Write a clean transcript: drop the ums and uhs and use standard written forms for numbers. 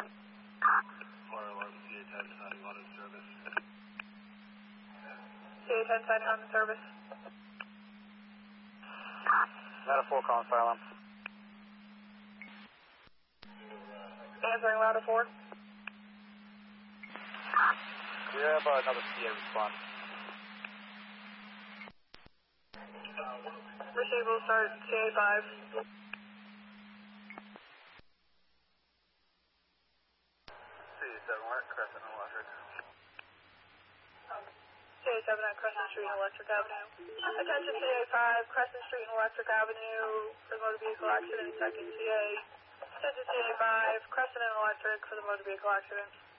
CA-10 deciding on service. CA-10 deciding on service. Ladder 4 calling fire alarm. Answering ladder 4. We have another CA response. Receive will start CA-5. Crescent Electric. CA-7 at Crescent Street and Electric Avenue. Attention CA-5, Crescent Street and Electric Avenue for the motor vehicle accident. Second CA. Attention CA-5, Crescent and Electric for the motor vehicle accident.